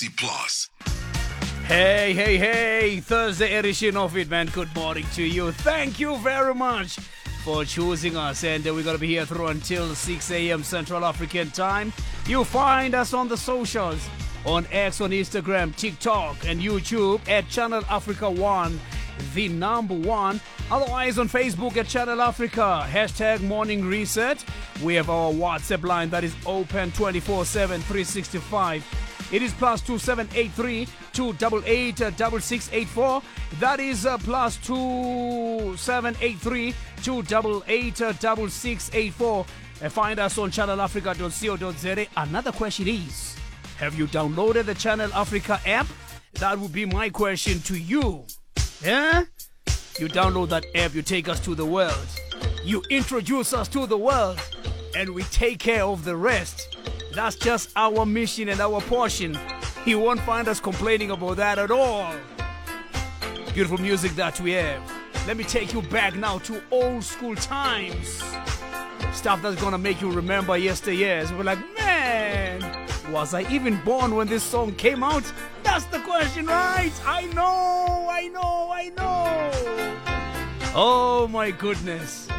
SABC Plus. Hey, Thursday edition of it, man. Good morning to you. Thank you very much for choosing us. And we're going to be here through until 6 a.m. Central African time. You'll find us on the socials, on X, on Instagram, TikTok, and YouTube at Channel Africa 1, the number 1. Otherwise, on Facebook at Channel Africa, hashtag Morning Reset. We have our WhatsApp line that is open 24/7, 365. It is +2783 288 6684. That is +2783 288 6684. And find us on channelafrica.co.za. Another question is, have you downloaded the Channel Africa app? That would be my question to you. Yeah? You download that app, you take us to the world. You introduce us to the world, and we take care of the rest. That's just our mission and our portion. You won't find us complaining about that at all. Beautiful music that we have. Let me take you back now to old school times. Stuff that's gonna make you remember yesteryears. We're like, man, was I even born when this song came out? That's the question, right? I know. Oh my goodness.